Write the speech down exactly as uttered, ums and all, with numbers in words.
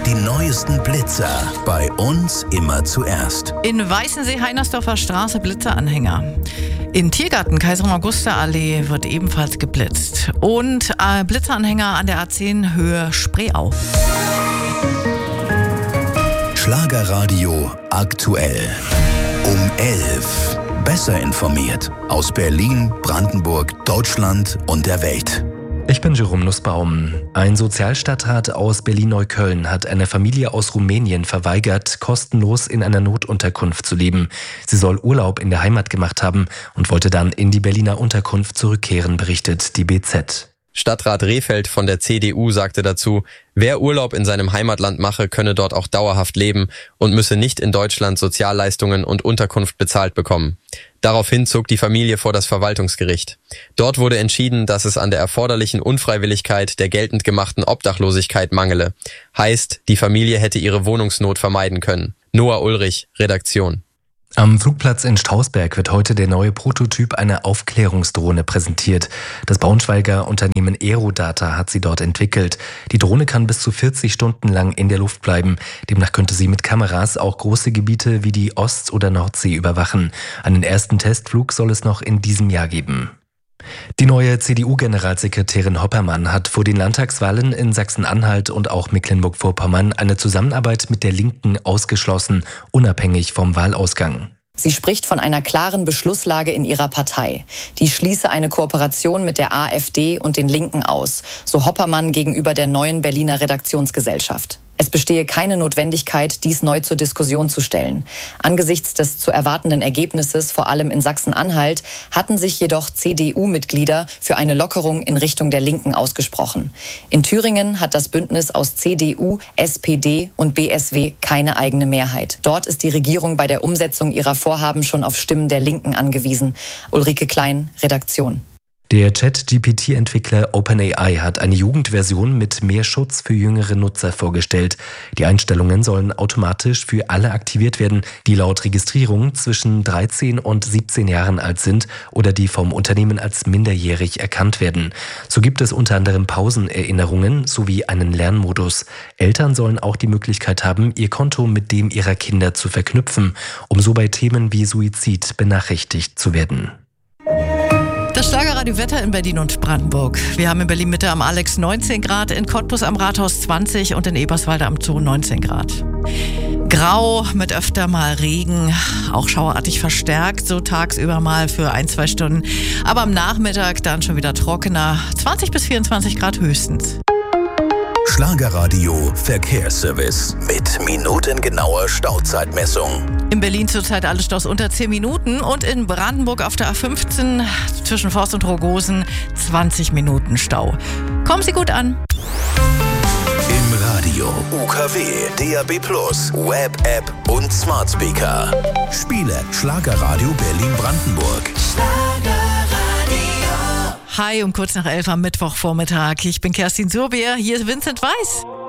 Die neuesten Blitzer. Bei uns immer zuerst. In Weißensee-Heinersdorfer Straße Blitzeranhänger. In Tiergarten Kaiserin-Augusta-Allee wird ebenfalls geblitzt. Und äh, Blitzeranhänger an der A zehn Höhe Spreeau. Schlagerradio aktuell. Um elf. Besser informiert. Aus Berlin, Brandenburg, Deutschland und der Welt. Ich bin Jerome Nussbaum. Ein Sozialstadtrat aus Berlin-Neukölln hat einer Familie aus Rumänien verweigert, kostenlos in einer Notunterkunft zu leben. Sie soll Urlaub in der Heimat gemacht haben und wollte dann in die Berliner Unterkunft zurückkehren, berichtet die B Z. Stadtrat Rehfeld von der C D U sagte dazu, wer Urlaub in seinem Heimatland mache, könne dort auch dauerhaft leben und müsse nicht in Deutschland Sozialleistungen und Unterkunft bezahlt bekommen. Daraufhin zog die Familie vor das Verwaltungsgericht. Dort wurde entschieden, dass es an der erforderlichen Unfreiwilligkeit der geltend gemachten Obdachlosigkeit mangele. Heißt, die Familie hätte ihre Wohnungsnot vermeiden können. Noah Ulrich, Redaktion. Am Flugplatz in Strausberg wird heute der neue Prototyp einer Aufklärungsdrohne präsentiert. Das Braunschweiger Unternehmen Aerodata hat sie dort entwickelt. Die Drohne kann bis zu vierzig Stunden lang in der Luft bleiben. Demnach könnte sie mit Kameras auch große Gebiete wie die Ost- oder Nordsee überwachen. Einen ersten Testflug soll es noch in diesem Jahr geben. Die neue C D U-Generalsekretärin Hoppermann hat vor den Landtagswahlen in Sachsen-Anhalt und auch Mecklenburg-Vorpommern eine Zusammenarbeit mit der Linken ausgeschlossen, unabhängig vom Wahlausgang. Sie spricht von einer klaren Beschlusslage in ihrer Partei. Die schließe eine Kooperation mit der AfD und den Linken aus, so Hoppermann gegenüber der neuen Berliner Redaktionsgesellschaft. Es bestehe keine Notwendigkeit, dies neu zur Diskussion zu stellen. Angesichts des zu erwartenden Ergebnisses, vor allem in Sachsen-Anhalt, hatten sich jedoch C D U-Mitglieder für eine Lockerung in Richtung der Linken ausgesprochen. In Thüringen hat das Bündnis aus C D U, S P D und B S W keine eigene Mehrheit. Dort ist die Regierung bei der Umsetzung ihrer Vorhaben schon auf Stimmen der Linken angewiesen. Ulrike Klein, Redaktion. Der Chat-G P T-Entwickler OpenAI hat eine Jugendversion mit mehr Schutz für jüngere Nutzer vorgestellt. Die Einstellungen sollen automatisch für alle aktiviert werden, die laut Registrierung zwischen dreizehn und siebzehn Jahren alt sind oder die vom Unternehmen als minderjährig erkannt werden. So gibt es unter anderem Pausenerinnerungen sowie einen Lernmodus. Eltern sollen auch die Möglichkeit haben, ihr Konto mit dem ihrer Kinder zu verknüpfen, um so bei Themen wie Suizid benachrichtigt zu werden. Das Schlagerradio-Wetter in Berlin und Brandenburg. Wir haben in Berlin-Mitte am Alex neunzehn Grad, in Cottbus am Rathaus zwanzig und in Eberswalde am Zoo neunzehn Grad. Grau mit öfter mal Regen, auch schauerartig verstärkt, so tagsüber mal für ein, zwei Stunden. Aber am Nachmittag dann schon wieder trockener, zwanzig bis vierundzwanzig Grad höchstens. Schlagerradio Verkehrsservice mit minutengenauer Stauzeitmessung. In Berlin zurzeit alle Staus unter zehn Minuten und in Brandenburg auf der A fünfzehn zwischen Forst und Rogosen zwanzig Minuten Stau. Kommen Sie gut an. Im Radio, U K W, D A B plus, Web-App und Smart Speaker. Spiele Schlagerradio Berlin-Brandenburg. Hi, um kurz nach elf am Mittwochvormittag. Ich bin Kerstin Surbier, hier ist Vincent Weiss.